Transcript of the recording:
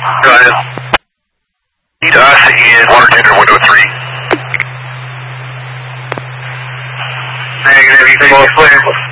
Go ahead. Need us in water tender window 3. Negative, you can go clear.